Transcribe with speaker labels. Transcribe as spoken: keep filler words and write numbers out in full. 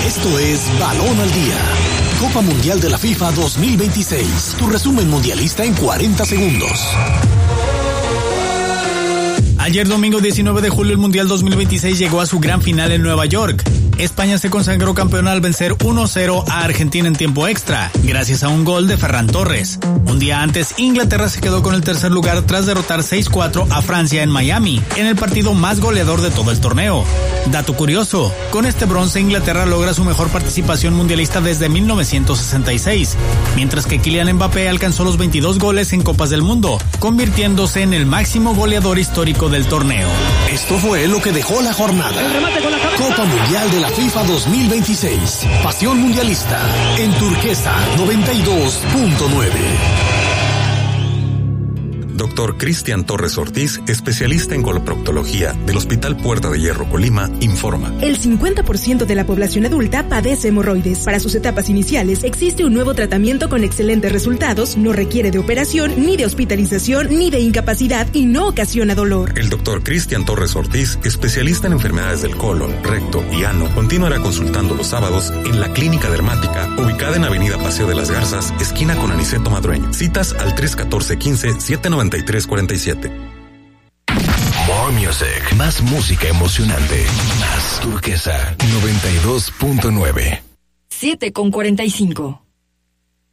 Speaker 1: Esto es Balón al Día. Copa Mundial de la FIFA dos mil veintiséis. Tu resumen mundialista en cuarenta segundos.
Speaker 2: Ayer domingo diecinueve de julio el Mundial dos mil veintiséis llegó a su gran final en Nueva York. España se consagró campeona al vencer uno cero a Argentina en tiempo extra, gracias a un gol de Ferran Torres. Un día antes, Inglaterra se quedó con el tercer lugar tras derrotar seis cuatro a Francia en Miami, en el partido más goleador de todo el torneo. Dato curioso, con este bronce Inglaterra logra su mejor participación mundialista desde mil novecientos sesenta y seis, mientras que Kylian Mbappé alcanzó los veintidós goles en Copas del Mundo, convirtiéndose en el máximo goleador histórico del torneo.
Speaker 1: Esto fue lo que dejó la jornada. Copa Mundial de la FIFA dos mil veintiséis. Pasión mundialista en Turquesa noventa y dos punto nueve.
Speaker 3: Doctor Cristian Torres Ortiz, especialista en coloproctología del Hospital Puerta de Hierro Colima, informa.
Speaker 4: El cincuenta por ciento de la población adulta padece hemorroides. Para sus etapas iniciales existe un nuevo tratamiento con excelentes resultados, no requiere de operación, ni de hospitalización, ni de incapacidad y no ocasiona dolor.
Speaker 3: El doctor Cristian Torres Ortiz, especialista en enfermedades del colon, recto y ano, continuará consultando los sábados en la Clínica Dermática, ubicada en Avenida Paseo de las Garzas, esquina con Aniceto Madrueño. Citas al tres uno cuatro, uno cinco, siete nueve tres cuatro siete.
Speaker 1: More music, más música emocionante, más Turquesa noventa y dos punto nueve.
Speaker 5: siete con cuarenta y cinco.